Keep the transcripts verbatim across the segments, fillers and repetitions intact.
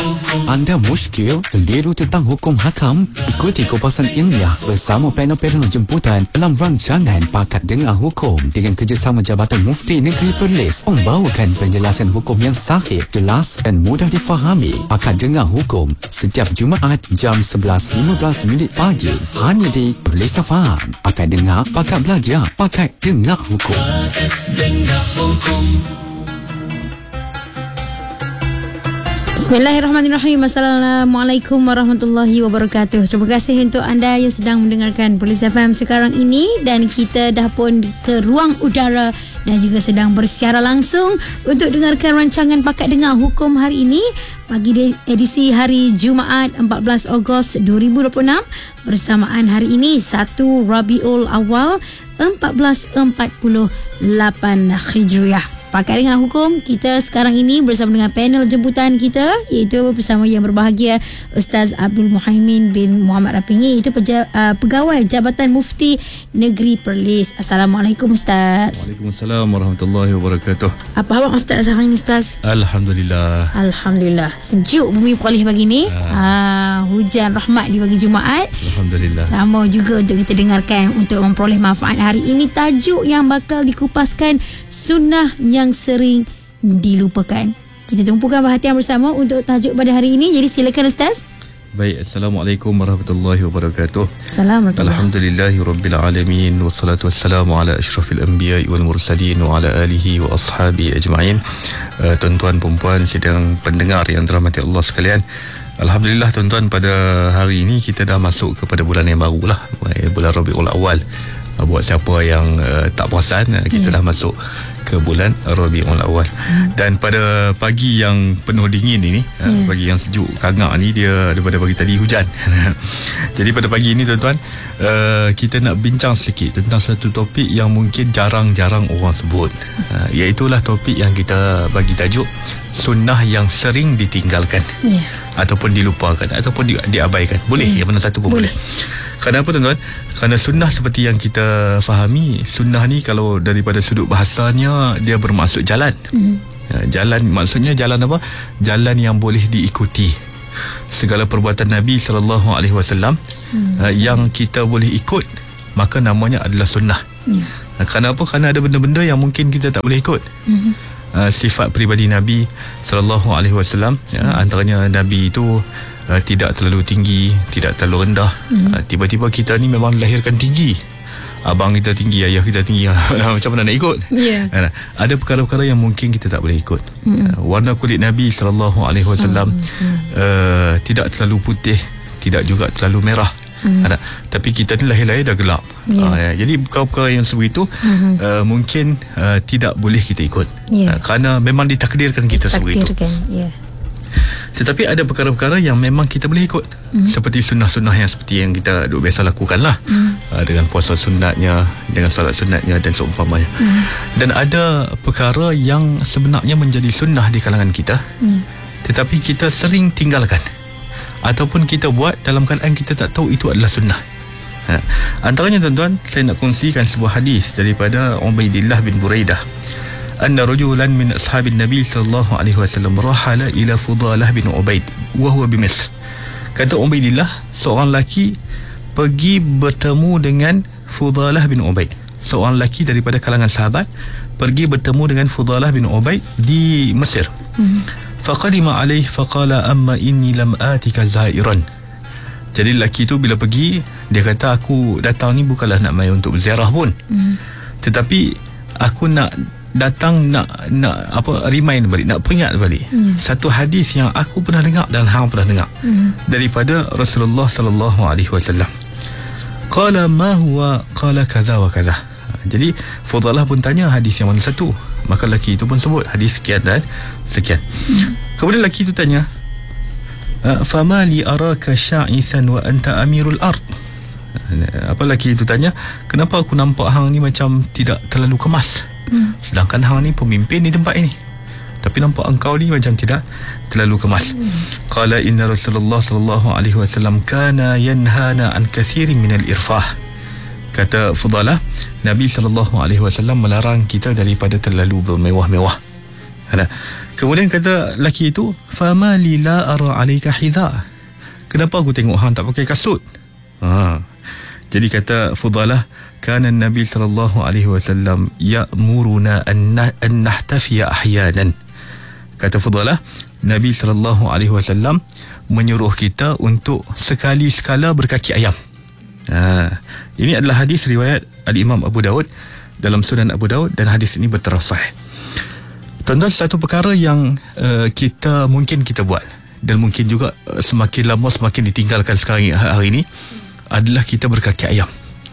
Anda muskil, keliru tentang hukum hakam? Ikuti kupasan ilmiah bersama panel-panel jemputan dalam rancangan Pakat Dengar Hukum dengan kerjasama Jabatan Mufti Negeri Perlis membawakan penjelasan hukum yang sahih, jelas dan mudah difahami. Pakat Dengar Hukum setiap Jumaat jam sebelas lima belas minit pagi hanya di Perlis Faham. Pakat Dengar, Pakat Belajar, Pakat Dengar Hukum. Pakat Dengar Hukum. Bismillahirrahmanirrahim. Assalamualaikum warahmatullahi wabarakatuh. Terima kasih untuk anda yang sedang mendengarkan Perlis F M sekarang ini, dan kita dah pun ke ruang udara dan juga sedang bersiaran langsung untuk dengarkan rancangan Pakat Dengar Hukum hari ini, pagi di edisi hari Jumaat empat belas Ogos dua ribu dua puluh enam, bersamaan hari ini satu Rabiul Awal empat belas empat puluh lapan Hijriah. Pakat Dengar Hukum kita sekarang ini bersama dengan panel jemputan kita, iaitu bersama yang berbahagia Ustaz Abdul Muhaimin bin Muhammad Rapingi, itu peja, uh, pegawai Jabatan Mufti Negeri Perlis. Assalamualaikum Ustaz. Waalaikumsalam warahmatullahi wabarakatuh. Apa khabar Ustaz sekarang ini Ustaz? Alhamdulillah. Alhamdulillah. Sejuk bumi Perlis pagi ni. Ah. Uh, hujan rahmat di pagi Jumaat. Alhamdulillah. Sama juga untuk kita dengarkan untuk memperoleh manfaat hari ini. Tajuk yang bakal dikupaskan, sunnah yang sering dilupakan. Kita tumpukan perhatian bersama untuk tajuk pada hari ini. Jadi silakan Ustaz. Baik, Assalamualaikum warahmatullahi wabarakatuh. Assalamualaikum. Alhamdulillahirabbil alamin, wassalatu wassalamu ala asyrafil anbiya'i wal mursalin wa ala alihi wa ashabi ajma'in. Uh, tuan-tuan puan-puan sidang pendengar yang dirahmati Allah sekalian, alhamdulillah tuan-tuan, pada hari ini kita dah masuk kepada bulan yang barulah, bulan Rabiul Awal. Buat siapa yang uh, tak perasan, kita yeah. dah masuk ke bulan Rabiul Awal. hmm. Dan pada pagi yang penuh dingin ini, yeah. uh, pagi yang sejuk kagak ni, dia daripada pagi tadi hujan. Jadi pada pagi ini tuan-tuan, uh, kita nak bincang sedikit tentang satu topik yang mungkin jarang-jarang orang sebut, uh, iaitulah topik yang kita bagi tajuk sunnah yang sering ditinggalkan, yeah. ataupun dilupakan, ataupun di, diabaikan. Boleh, yeah. yang mana satu pun boleh, boleh. Kenapa tuan-tuan? Kerana sunnah seperti yang kita fahami, sunnah ni kalau daripada sudut bahasanya, dia bermaksud jalan. Mm. Jalan maksudnya jalan apa? Jalan yang boleh diikuti. Segala perbuatan Nabi sallallahu alaihi wasallam yang kita boleh ikut, maka namanya adalah sunnah. Yeah. Kenapa? Kerana ada benda-benda yang mungkin kita tak boleh ikut. Mm-hmm. Uh, sifat peribadi Nabi sallallahu alaihi wasallam, ya, antaranya Nabi itu Uh, tidak terlalu tinggi, tidak terlalu rendah. mm. uh, Tiba-tiba kita ni memang dilahirkan tinggi, abang kita tinggi, ayah kita tinggi. Macam mana nak ikut? yeah. uh, Ada perkara-perkara yang mungkin kita tak boleh ikut. mm. uh, Warna kulit Nabi sallallahu alaihi wasallam uh, tidak terlalu putih, tidak juga terlalu merah. mm. uh, Tapi kita ni lahir-lahir dah gelap. yeah. uh, Jadi perkara-perkara yang seperti itu, mm-hmm. uh, mungkin uh, tidak boleh kita ikut. yeah. uh, Kerana memang ditakdirkan kita seperti itu. yeah. Tetapi ada perkara-perkara yang memang kita boleh ikut, mm. seperti sunnah-sunnah yang seperti yang kita duk biasa lakukan lah, mm. uh, dengan puasa sunatnya, dengan solat sunatnya dan seumpamanya. mm. Dan ada perkara yang sebenarnya menjadi sunnah di kalangan kita, mm. tetapi kita sering tinggalkan, ataupun kita buat dalam keadaan kita tak tahu itu adalah sunnah. ha. Antaranya tuan-tuan, saya nak kongsikan sebuah hadis daripada Ubaidillah bin Buraidah, anna rajulan min ashabin Nabi sallallahu alaihi wasallam rahala ila Fudalah bin Ubaid wa huwa bi Misr. Kata Ubaidillah, seorang lelaki pergi bertemu dengan Fudalah bin Ubaid, seorang lelaki daripada kalangan sahabat pergi bertemu dengan Fudalah bin Ubaid di Mesir. hmm. Faqadima alaihi faqala amma inni lam atika zairan. Jadi lelaki itu bila pergi, dia kata, aku datang ni bukanlah nak mai untuk ziarah pun, hmm. tetapi aku nak datang nak nak apa remind balik, nak peringat balik yeah. satu hadis yang aku pernah dengar dan hang pernah dengar mm. daripada Rasulullah sallallahu alaihi wasallam. Qala ma huwa? Qala kadza wa kadza. Jadi Fudalah pun tanya hadis yang mana satu, maka lelaki itu pun sebut hadis sekian dan sekian. mm. Kemudian lelaki itu tanya, fama li araka sya'isan wa anta amirul ard. Apa lelaki itu tanya, kenapa aku nampak hang ni macam tidak terlalu kemas, Hmm. sedangkan hang ni pemimpin di tempat ini, tapi nampak engkau ni macam tidak terlalu kemas. hmm. Qala inna Rasulullah sallallahu alaihi wasallam kana yanhana an katsirin min al-irfah. Kata Fudalah, Nabi sallallahu alaihi wasallam melarang kita daripada terlalu bermewah-mewah. Ada. Kemudian kata lelaki itu, fama lila ara alayka hidha, kenapa aku tengok hang tak pakai kasut? Ha. Jadi kata Fudalah, kana Nabi sallallahu alaihi wasallam ya'muruna an nahtafiya ahyanan. Kata Fudalah, Nabi sallallahu alaihi wasallam menyuruh kita untuk sekali sekala berkaki ayam. Ha. Ini adalah hadis riwayat Al-Imam Abu Daud dalam Sunan Abu Daud, dan hadis ini berterus sahih. Tuan-tuan, satu perkara yang uh, kita mungkin kita buat dan mungkin juga uh, semakin lama semakin ditinggalkan sekarang hari ini adalah kita berkaki ayam.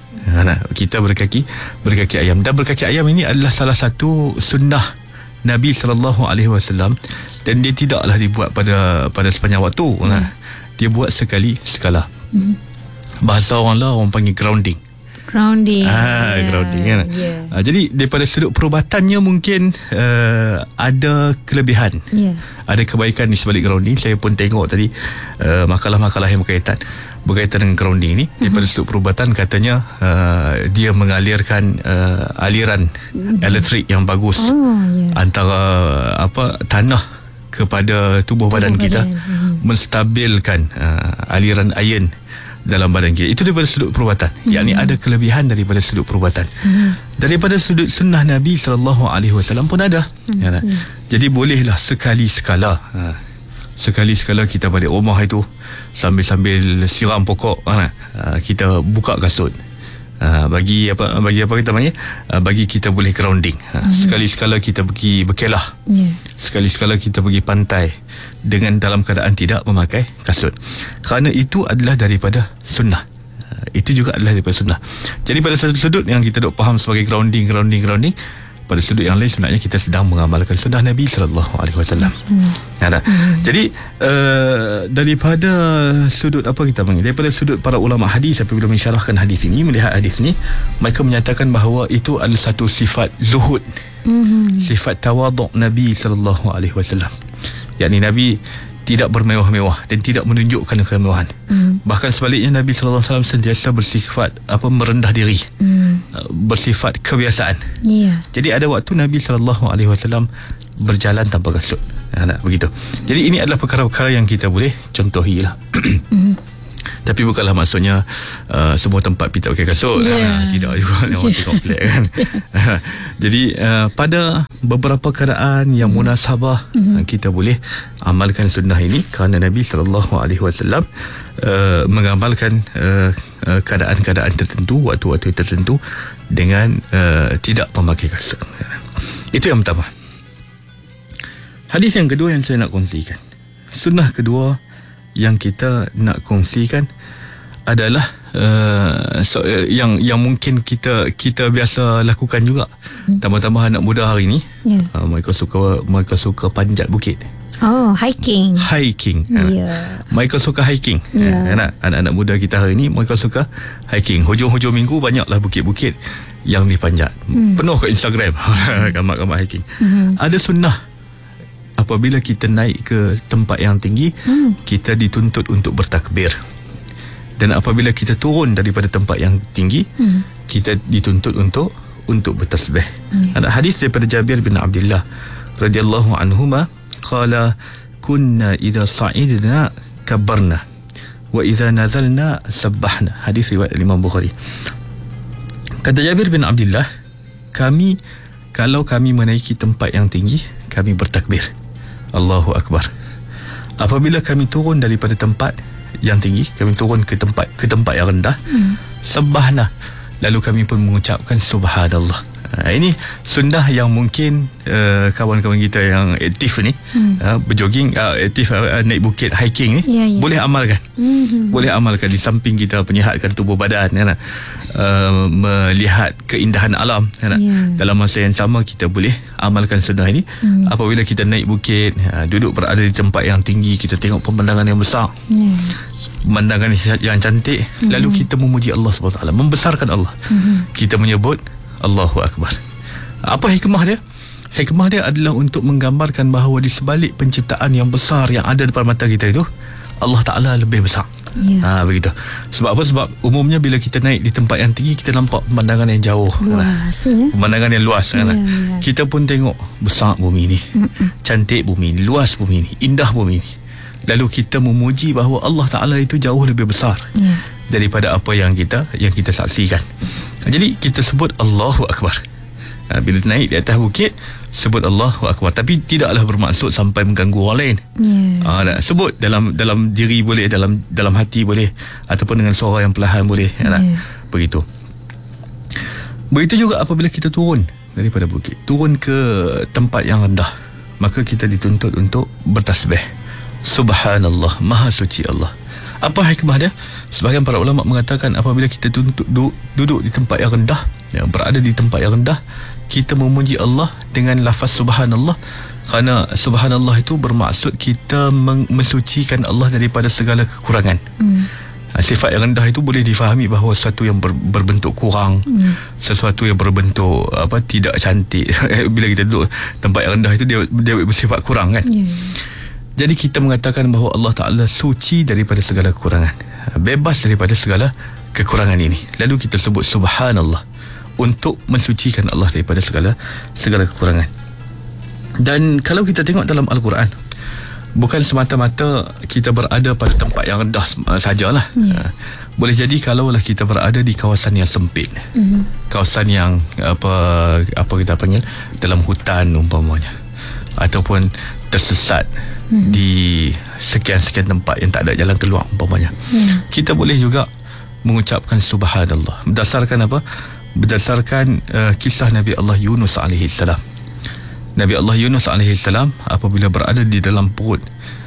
Ha, kita berkaki berkaki ayam, dan berkaki ayam ini adalah salah satu sunnah Nabi sallallahu alaihi wasallam, dan dia tidaklah dibuat pada pada sepanjang waktu. Hmm. Ha. Dia buat sekali sekala. Hmm. Bahasa orang lah orang panggil grounding. Grounding. Ah, yeah, grounding kan. Yeah. Ah, jadi daripada sudut perubatannya mungkin uh, ada kelebihan. Yeah. Ada kebaikan di sebalik grounding. Saya pun tengok tadi uh, makalah-makalah yang berkaitan berkaitan dengan grounding ini. Uh-huh. Daripada sudut perubatan katanya uh, dia mengalirkan uh, aliran uh-huh. elektrik yang bagus oh, yeah. antara apa tanah kepada tubuh, tubuh badan, badan kita, uh-huh. menstabilkan uh, aliran iron dalam badan kita. Itu daripada sudut perubatan. Hmm. Yakni ada kelebihan daripada sudut perubatan. Hmm. Daripada sudut sunnah Nabi sallallahu alaihi wasallam pun ada. Hmm. Ya, hmm. Jadi bolehlah sekali sekala. Ha. Sekali sekala kita balik rumah itu sambil-sambil siram pokok, ha. Ha, kita buka kasut. Ha, bagi apa bagi apa kita panggil? Ha, bagi kita boleh grounding. Ha. Hmm. Sekali sekala kita pergi berkelah. Yeah. Sekali sekala kita pergi pantai dengan dalam keadaan tidak memakai kasut. Kerana itu adalah daripada sunnah. Itu juga adalah daripada sunnah. Jadi pada satu sudut yang kita dok faham sebagai grounding, grounding, grounding, pada sudut yang lain sebenarnya kita sedang mengamalkan sunnah Nabi sallallahu alaihi wasallam. Ya, hmm. Jadi uh, daripada sudut apa kita panggil? Daripada sudut para ulama hadis apabila mensyarahkan hadis ini, melihat hadis ini, mereka menyatakan bahawa itu adalah satu sifat zuhud. Hmm. Sifat tawaduk Nabi sallallahu alaihi wasallam. Yakni Nabi tidak bermewah-mewah dan tidak menunjukkan kemewahan. Mm. Bahkan sebaliknya Nabi sallallahu alaihi wasallam sentiasa bersifat apa merendah diri. Mm. Bersifat kebiasaan. Yeah. Jadi ada waktu Nabi sallallahu alaihi wasallam berjalan tanpa kasut. Nah, begitu. Jadi ini adalah perkara-perkara yang kita boleh contohilah. Mm. Tapi bukanlah maksudnya uh, semua tempat kita pakai kasut. Yeah. Ha, tidak juga orang tengok pelik kan. Jadi uh, pada beberapa keadaan yang munasabah, mm-hmm. kita boleh amalkan sunnah ini kerana Nabi sallallahu alaihi wasallam uh, mengamalkan uh, uh, keadaan-keadaan tertentu, waktu-waktu tertentu dengan uh, tidak memakai kasut. Itu yang pertama. Hadis yang kedua yang saya nak kongsikan. Sunnah kedua yang kita nak kongsikan adalah uh, so, uh, yang yang mungkin kita kita biasa lakukan juga. Hmm. Tambah-tambah anak muda hari ni, yeah. uh, mereka suka mereka suka panjat bukit. Oh, hiking. Hiking. Yeah. Uh, mereka suka hiking. Yeah. Uh, anak-anak muda kita hari ni mereka suka hiking. Hujung-hujung minggu banyaklah bukit-bukit yang dipanjat. Hmm. Penuh ke Instagram gambar-gambar hiking. Hmm. Ada sunnah. Apabila kita naik ke tempat yang tinggi, hmm. kita dituntut untuk bertakbir. Dan apabila kita turun daripada tempat yang tinggi, hmm. kita dituntut untuk untuk bertasbih. Hmm. Ada hadis daripada Jabir bin Abdullah radhiyallahu anhuma, qala kunna idza sa'idna kabbarna wa idza nazalna sabbahna. Hadis riwayat Imam Bukhari. Kata Jabir bin Abdullah, kami kalau kami menaiki tempat yang tinggi, kami bertakbir. Allahu Akbar. Apabila kami turun daripada tempat yang tinggi, kami turun ke tempat ke tempat yang rendah, hmm. sabbahna, lalu kami pun mengucapkan subhanallah. Ha, ini sunnah yang mungkin uh, kawan-kawan kita yang aktif ni, hmm. uh, berjoging, uh, aktif uh, naik bukit, hiking ni, ya, ya. boleh amalkan. Hmm. Boleh amalkan di samping kita penyihatkan tubuh badan, kan? Uh, melihat keindahan alam, kan? Ya. Dalam masa yang sama kita boleh amalkan sunnah ini. Hmm. Apabila kita naik bukit, uh, duduk berada di tempat yang tinggi, kita tengok pemandangan yang besar. Ya. Pemandangan yang cantik, hmm. lalu kita memuji Allah subhanahu wa taala, membesarkan Allah. Hmm. Kita menyebut Allahu Akbar. Apa hikmah dia? Hikmah dia adalah untuk menggambarkan bahawa di sebalik penciptaan yang besar yang ada depan mata kita itu, Allah Ta'ala lebih besar. Ya. Ha, begitu. Sebab apa? Sebab umumnya bila kita naik di tempat yang tinggi, kita nampak pemandangan yang jauh. Luas ya. Pemandangan yang luas Ya, kan? ya. Kita pun tengok besar bumi ni, Mm-mm. cantik bumi ni, luas bumi ni, indah bumi ni. Lalu kita memuji bahawa Allah Ta'ala itu jauh lebih besar Ya. daripada apa yang kita yang kita saksikan. Jadi kita sebut Allahu Akbar. Ha, bila naik di atas bukit, sebut Allahu Akbar, tapi tidaklah bermaksud sampai mengganggu orang lain. Ya. Ha, nak sebut dalam dalam diri boleh, dalam dalam hati boleh, ataupun dengan suara yang perlahan boleh. Ya. Ya. Begitu. Begitu juga apabila kita turun daripada bukit, turun ke tempat yang rendah, maka kita dituntut untuk bertasbih. Subhanallah, Maha Suci Allah. Apa hikmah dia? Sebahagian para ulama mengatakan apabila kita tuntut duduk, duduk di tempat yang rendah, ya, berada di tempat yang rendah, kita memuji Allah dengan lafaz subhanallah, kerana subhanallah itu bermaksud kita meng- mensucikan Allah daripada segala kekurangan. Hmm. Sifat yang rendah itu boleh difahami bahawa sesuatu yang ber, berbentuk kurang, hmm. sesuatu yang berbentuk apa tidak cantik. Bila kita duduk tempat yang rendah itu, dia, dia bersifat kurang kan. Yeah. Jadi kita mengatakan bahawa Allah Ta'ala suci daripada segala kekurangan, bebas daripada segala kekurangan ini. Lalu kita sebut subhanallah untuk mensucikan Allah daripada segala segala kekurangan. Dan kalau kita tengok dalam Al-Quran, bukan semata-mata kita berada pada tempat yang rendah sajalah. Yeah. Boleh jadi kalaulah kita berada di kawasan yang sempit, mm-hmm. kawasan yang apa apa kita panggil dalam hutan umpamanya, ataupun tersesat hmm. di sekian-sekian tempat yang tak ada jalan keluar umpamanya, hmm. kita boleh juga mengucapkan subhanallah. Berdasarkan apa? Berdasarkan uh, kisah Nabi Allah Yunus alaihi salam. Nabi Allah Yunus alaihi salam apabila berada di dalam perut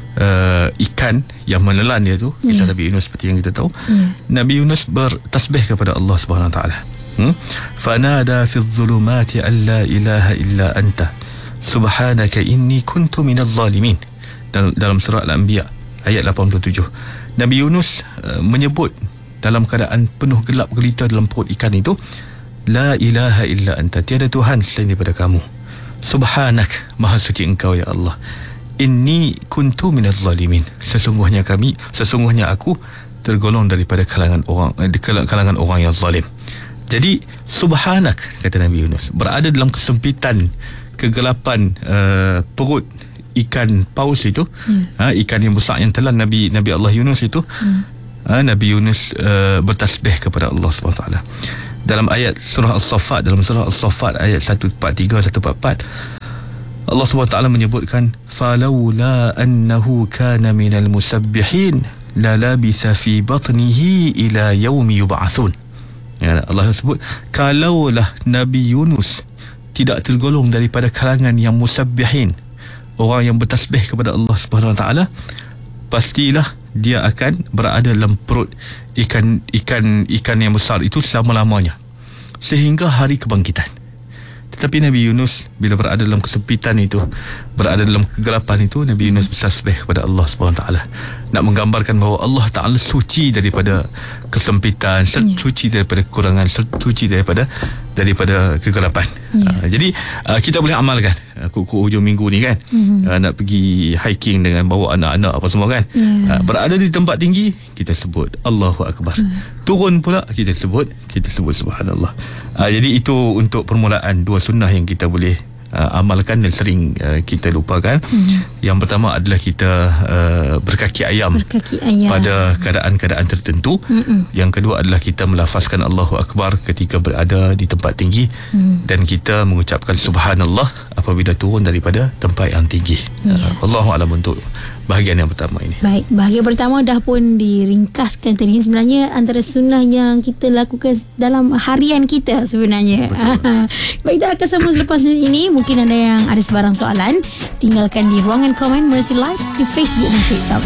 uh, ikan yang menelan dia tu, kisah hmm. Nabi Yunus seperti yang kita tahu, hmm. Nabi Yunus bertasbih kepada Allah Subhanahu Wa Taala. Hmm? Fanada fi dhulumati an la ilaha illa anta subhanaka inni kuntu minaz zalimin. Dalam, dalam surah Al-Anbiya ayat lapan puluh tujuh, Nabi Yunus uh, menyebut dalam keadaan penuh gelap gelita dalam perut ikan itu, la ilaha illa anta, tiada Tuhan selain daripada kamu, subhanak, maha suci engkau ya Allah, inni kuntu minaz zalimin, sesungguhnya kami sesungguhnya aku tergolong daripada kalangan orang eh, kalangan orang yang zalim. Jadi subhanak, kata Nabi Yunus, berada dalam kesempitan kegelapan uh, perut ikan paus itu, hmm. ha, ikan yang besar yang telan Nabi Nabi Allah Yunus itu, hmm. ha, Nabi Yunus uh, bertasbih kepada Allah subhanahu wa taala. Dalam ayat surah As-Saffat, dalam surah As-Saffat ayat seratus empat puluh tiga seratus empat puluh empat, Allah subhanahu wa taala menyebutkan falaula annahu kana minal musabbihin la labisa fi batnihi ila yaumi yub'atsun. Ya, Allah sebut kalaulah Nabi Yunus tidak tergolong daripada kalangan yang musabbihin, orang yang bertasbih kepada Allah Subhanahu Wa Taala, pastilah dia akan berada dalam perut ikan ikan ikan yang besar itu selama-lamanya sehingga hari kebangkitan. Tetapi Nabi Yunus bila berada dalam kesempitan itu, berada dalam kegelapan itu, Nabi Yunus bertasbih kepada Allah Subhanahu Wa Taala, nak menggambarkan bahawa Allah Taala suci daripada kesempitan, suci daripada kekurangan, suci daripada daripada kegelapan. Ya. Uh, jadi uh, kita boleh amalkan uh, ke, ke hujung minggu ni kan, mm-hmm. uh, nak pergi hiking dengan bawa anak-anak apa semua kan. Ya. Uh, berada di tempat tinggi kita sebut Allahu Akbar. Mm. Turun pula kita sebut kita sebut subhanallah. Uh, jadi itu untuk permulaan dua sunnah yang kita boleh uh, amalkan dan sering uh, kita lupakan. Mm. Yang pertama adalah kita uh, berkaki ayam, berkaki ayam pada keadaan-keadaan tertentu. Mm-mm. Yang kedua adalah kita melafazkan Allahu Akbar ketika berada di tempat tinggi, mm. dan kita mengucapkan subhanallah apabila turun daripada tempat yang tinggi. Yeah. uh, Allahu a'lam untuk bahagian yang pertama ini. Baik, bahagian pertama dah pun diringkaskan tadi. Sebenarnya antara sunnah yang kita lakukan dalam harian kita sebenarnya. Baik, kita akan sambung selepas ini. Mungkin ada yang ada sebarang soalan, tinggalkan di ruangan komen Mercy Live di Facebook dan TikTok.